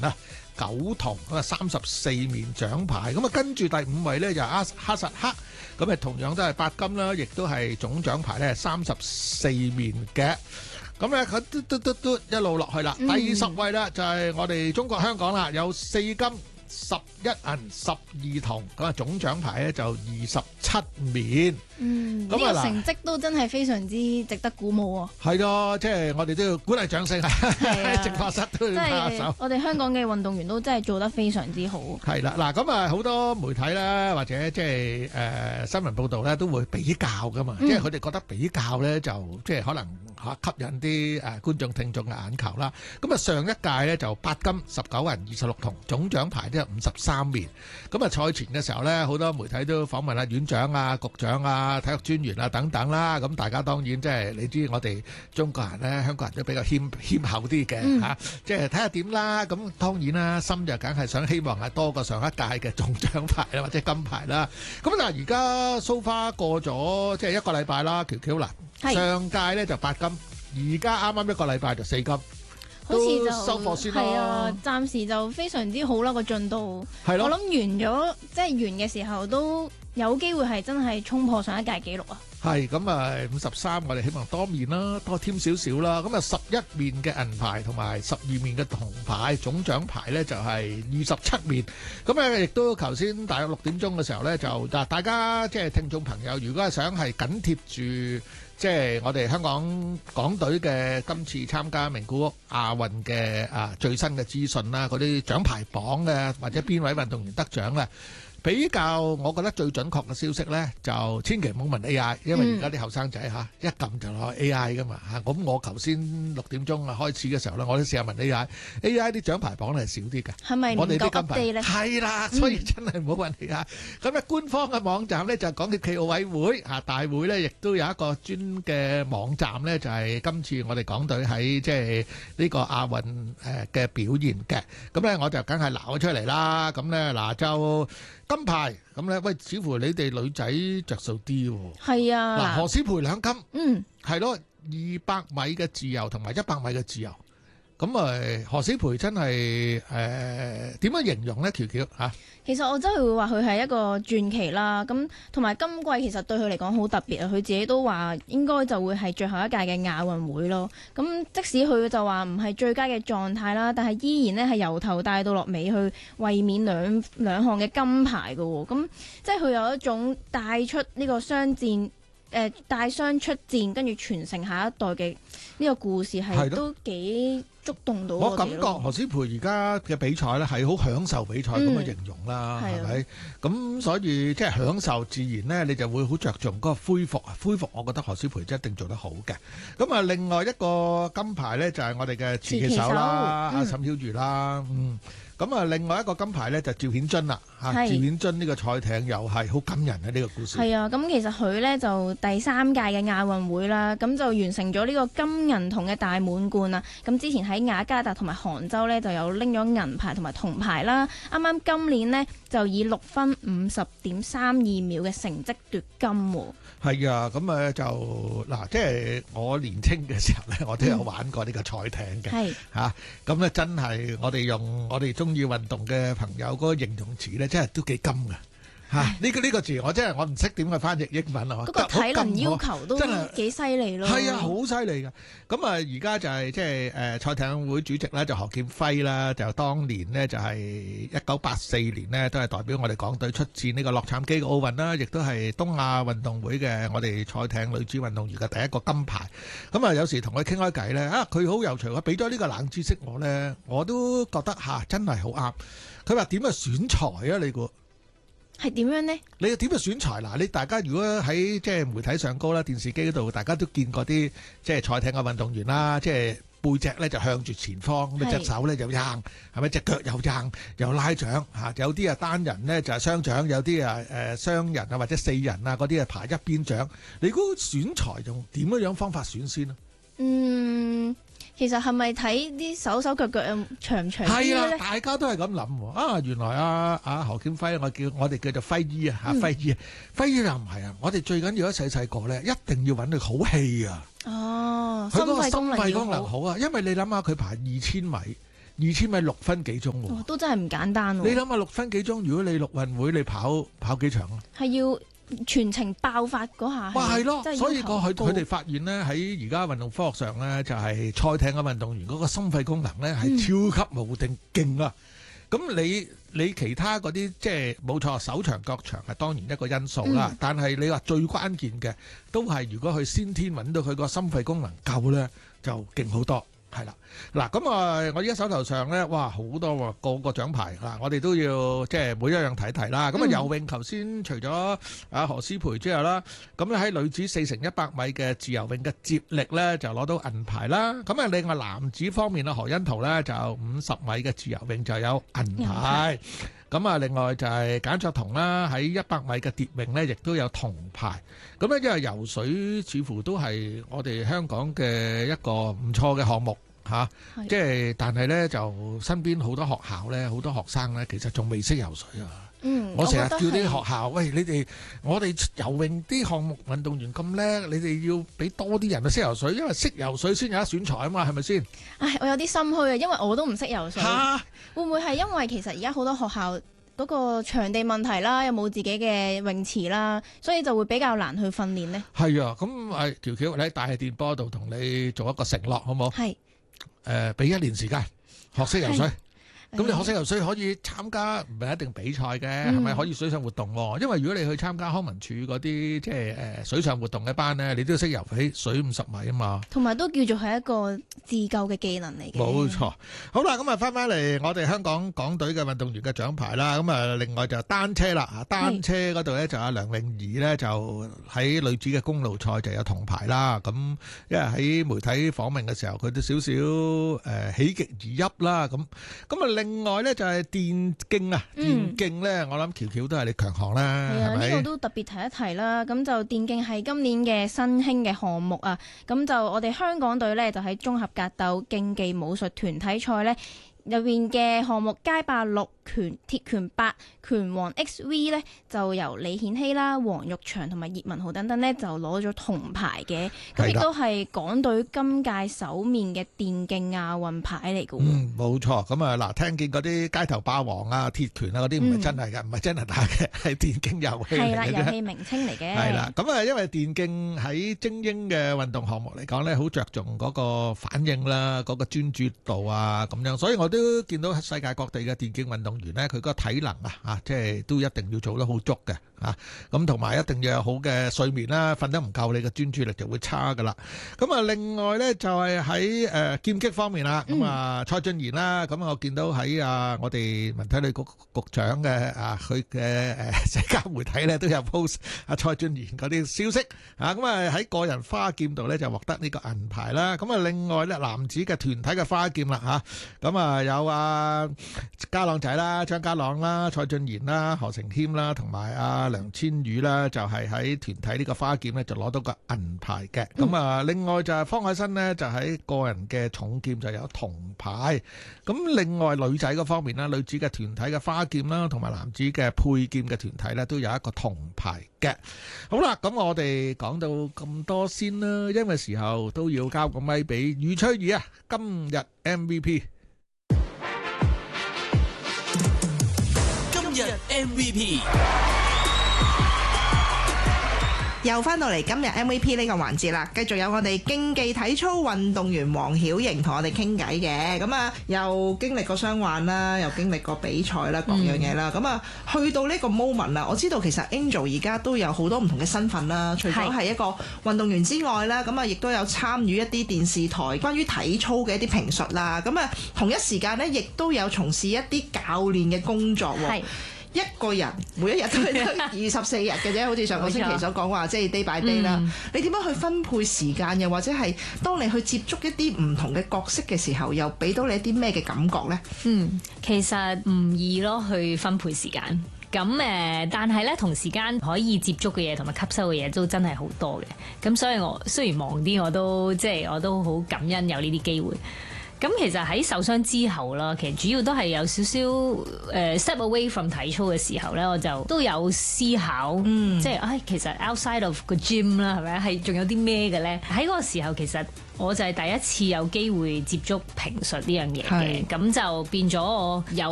啊，9銅咁啊34面獎牌。咁啊跟住第5位咧就哈薩克，咁啊同樣都係8金啦，亦都係總獎牌咧34面嘅。咁咧佢嘟一路落去啦。第10位啦就係我哋中國香港啦，有4金11銀12銅，咁啊總獎牌咧就27面。 呢個成績都真係非常之值得鼓舞喎。 係咯，即係我哋都要鼓勵掌聲啊！直播室都要拍下手。 我哋香港嘅運動員都真係做得非常之好。係啦，嗱咁啊好多媒體啦，或者即係新聞報道咧，都會比較噶嘛。即係佢哋覺得比較咧，就即係可能吸引啲觀眾聽眾嘅眼球啦。咁啊上一屆咧就8金19銀26銅，總獎牌都有53面。咁啊賽前嘅時候咧，好多媒體都訪問院長啊、局長啊、體育專員啊等等啦。咁大家當然即係你知我哋中國人咧、香港人都比較謙厚啲嘅嚇，即係睇下點啦。咁當然啦，心就梗係想希望係多過上一屆嘅總獎牌啦，或者金牌啦。咁但係而家so far過咗即係1個禮拜啦，喬啦，上屆咧就8金，而家啱啱1個禮拜就4金。 好似就收貨先咯， 係啊，暫時就非常之好啦個進度。係咯，我諗完咗即係完嘅時候都有機會係真係衝破上一屆紀錄啊！ 係咁啊，53我哋希望多面啦，多添少少啦。咁啊11面嘅銀牌同埋12面嘅銅牌，總獎牌咧就係27面。咁啊，亦都頭先大約6點鐘嘅時候咧，就嗱大家即係聽眾朋友，如果係想係緊貼住。即係我哋香港隊嘅今次參加名古屋亞運嘅最新嘅資訊啦，嗰啲獎牌榜嘅或者邊位運動員得獎咧，比較我覺得最準確嘅消息咧，就千祈唔好問 AI， 因為而家啲後生仔一撳就攞 AI 噶嘛嚇。咁我頭先6點鐘開始嘅時候咧，我都試下問 AI 啲獎牌榜咧係少啲嘅。 係咪唔夠 update 咧？ 係啦，所以真係唔好問 AI。咁咧官方嘅網站咧就港協暨奧委會大會咧，亦都有一個專嘅網站咧，就係今次我哋港隊喺即係呢個亞運嘅表現嘅。咁咧我就梗係撈咗出嚟啦。咁咧嗱就金牌咁咧，喂，似乎你哋女仔着數啲喎。係啊，嗱，何詩蓓2金，係咯，200米嘅自由同埋100米嘅自由。咁何詩蓓真係點樣形容咧？喬嚇？ 其實我真係會話佢係一個傳奇啦。咁同埋今季其實對佢嚟講好特別啊。佢自己都話應該就會係最後一屆嘅亞運會咯。咁即使佢就話唔係最佳嘅狀態啦，但係依然呢係由頭帶到落尾去衛冕兩項嘅金牌㗎喎。咁即係佢有一種帶出呢個雙戰。帶傷出戰，跟住傳承下一代嘅呢個故事係都幾觸動到我哋咯。我感覺何詩蓓而家嘅比賽咧係好享受比賽咁嘅形容啦，係咪？咁所以即係享受自然咧，你就會好着重嗰個恢復啊！恢復，我覺得何詩蓓一定做得好嘅。咁啊，另外一個金牌咧就係我哋嘅持旗手啦，阿沈曉瑜啦，咁啊，另外一個金牌咧就趙顯臻啦，趙顯臻呢個賽艇又係好感人嘅呢個故事。係啊，咁其實佢咧就第3屆嘅亞運會啦，咁就完成咗呢個金銀銅嘅大滿貫啊！咁之前喺雅加達同埋杭州咧就有拎咗銀牌同埋銅牌啦。啱啱今年呢，就以6分50.32秒嘅成績奪金喎。係啊，咁就嗱，即係我年青嘅時候咧，我都有玩過呢個賽艇嘅，咁咧真係我哋用我哋中意運動嘅朋友嗰個形容詞咧，真係都幾金㗎。呢個字我真係我唔識點去翻譯英文啊！嗰個體能要求都真係幾犀利咯。係啊，好犀利㗎。咁啊，而家就係即係賽艇會主席咧，就何劍輝啦，就當年呢，就係1984年呢，都係代表我哋港隊出戰呢個洛杉磯嘅奧運啦，亦都係東亞運動會嘅我哋賽艇女子運動員嘅第一個金牌。咁啊，有時同佢傾開偈咧，佢好有趣，佢俾咗呢個冷知識我咧，我都覺得真係好啱。佢話點樣選材啊？你估？係點樣呢？你又點樣選材？嗱，你大家如果喺即係媒體上高啦、電視機嗰度，大家都見過啲即係賽艇嘅運動員啦，即係背脊咧就向住前方，咁隻手咧就硬，係咪隻腳又硬又拉掌嚇？有啲啊單人咧就係雙掌，有啲啊雙人啊或者4人啊嗰啲啊排一邊掌。你估選材用點樣方法選先啊？其實係咪睇啲手腳腳長唔長啲咧？係啦，大家都係咁諗。原來何劍輝，我哋叫做輝姨啊，輝姨又唔係啊！我哋最緊要一細個咧，一定要揾佢好氣啊！佢嗰個心肺功能好啊！因為你諗下，佢排2000米， 2000米6分幾鐘喎， 都真係唔簡單喎。 你諗下6分幾鐘，如果你陸運會你跑幾場啊？ 係要全程爆發嗰下。 哇，係咯，所以佢佢哋發現咧，喺而家運動科學上咧，就係賽艇嘅運動員嗰個心肺功能咧係超級無敵勁啊！咁你其他嗰啲即係冇錯，手長腳長係當然一個因素啦。但係你話最關鍵嘅都係如果佢先天揾到佢個心肺功能夠咧，就勁好多。係啦，嗱咁啊，我而家手頭上咧，哇好多喎，個獎牌嗱，我哋都要即係每一樣睇睇啦。咁啊，游泳頭先除咗啊何詩蓓之後啦，咁咧喺女子4×100米嘅自由泳嘅接力咧就攞到銀牌啦。咁啊，另外男子方面啊，何甄陶咧就50米嘅自由泳就有銀牌。咁啊，另外就係簡卓彤啦，喺100米嘅蝶泳咧亦都有銅牌。咁咧，因為游水似乎都係我哋香港嘅一個唔錯嘅項目。即係但係咧，就身邊好多學校咧，好多學生咧，其實仲未識游水啊。我成日叫啲學校，喂，我哋游泳啲項目運動員咁叻，你哋要俾多啲人去識游水，因為識游水先有得選材啊嘛，係咪先？唉， 我有啲心虛啊，因為我都唔識游水。會唔會係因為其實而家好多學校嗰個場地問題啦，有冇自己嘅泳池啦，所以就會比較難去訓練呢？ 係啊，咁喬喬你喺大氣電波度同你做一個承諾，好唔好？ 係。 俾1年時間學識游水，咁你學識游水可以參加，唔係一定比賽嘅，係咪可以水上活動？因為如果你去參加康文署嗰啲即係水上活動嘅班咧，你都要識游起水50米啊嘛。同埋都叫做係一個自救嘅技能嚟嘅。冇錯。好啦，咁啊翻返嚟我哋香港港隊嘅運動員嘅獎牌啦。咁啊另外就單車啦，單車嗰度咧就阿梁詠儀咧就喺女子嘅公路賽就有銅牌啦。咁因為喺媒體訪問嘅時候，佢都少少喜極而泣啦。咁啊另外咧就係電競啊，電競咧我諗喬喬都係你強項啦，係咪？呢個都特別提一提啦。咁就電競係今年嘅新興嘅項目啊。咁就我哋香港隊咧就喺綜合格鬥競技武術團體賽咧入邊嘅項目街霸6、鐵拳8、拳王 XV 咧就由李顯希啦、黃玉祥同埋葉文豪等等咧就攞咗銅牌嘅，咁亦都係港隊今屆首面嘅電競亞運牌嚟嘅。冇錯。咁啊嗱，聽見嗰啲街頭霸王啊、鐵拳啊嗰啲唔係真係嘅，唔係真係打嘅，係電競遊戲嚟嘅啫。係啦，遊戲名稱嚟嘅。係啦，咁啊，因為電競喺精英嘅運動項目嚟講咧，好着重嗰個反應啦、嗰個專注度啊咁樣，所以我都見到世界各地嘅電競運動員咧，佢個體能啊，即係都一定要做得好足嘅啊。咁同埋一定要有好嘅睡眠啦，瞓得唔夠，你嘅專注力就會差噶啦。咁啊，另外咧就係喺劍擊方面啦。咁啊，蔡俊賢啦，咁我見到喺我哋文體旅局局長嘅佢嘅社交媒體咧都有 post 蔡俊賢嗰啲消息啊。咁啊喺個人花劍度咧就獲得呢個銀牌啦。咁啊另外咧男子嘅團體嘅花劍啦嚇，咁啊有家朗仔啦、張家朗啦、蔡俊賢啦、何成謙啦，同埋梁千羽啦，就係喺團體呢個花劍咧就攞到個銀牌嘅。咁啊，另外就係方海申呢，就喺個人嘅重劍就有銅牌。咁另外女仔嗰方面啦，女子嘅團體嘅花劍啦，同埋男子嘅佩劍嘅團體咧都有一個銅牌嘅。好啦，咁我哋講到咁多先啦，因為時候都要交個咪俾余翠怡啊，今日 MVP。 今日 MVP 又翻到嚟今日 MVP 呢個環節啦，繼續有我哋競技體操運動員黃曉瑩同我哋傾偈嘅。咁啊，又經歷過傷患啦，又經歷過比賽啦，各樣嘢啦。咁啊，去到呢個 moment 啦，我知道其實 Angel 而家都有好多唔同嘅身份啦，除咗係一個運動員之外啦，咁啊，亦都有參與一啲電視台關於體操嘅一啲評述啦。咁啊，同一時間呢，亦都有從事一啲教練嘅工作喎。一個人每一日都係得24日嘅啫，好似上個星期所講話，即係 day by day 啦。你點樣去分配時間，又或者係當你去接觸一啲唔同嘅角色嘅時候，又俾到你一啲咩嘅感覺呢？ 其實唔易咯，去分配時間。咁但係咧，同時間可以接觸嘅嘢同埋吸收嘅嘢都真係好多嘅。咁所以我雖然忙啲，我都好感恩有呢啲機會。 咁其實喺受傷之後啦，其實主要都係有少少step away from 體操嘅時候咧，我就都有思考，即係其實 outside of 個 gym 啦，係咪係仲有啲咩嘅咧？喺嗰個時候其實我就係第一次有機會接觸評述呢樣嘢嘅，咁就變咗我有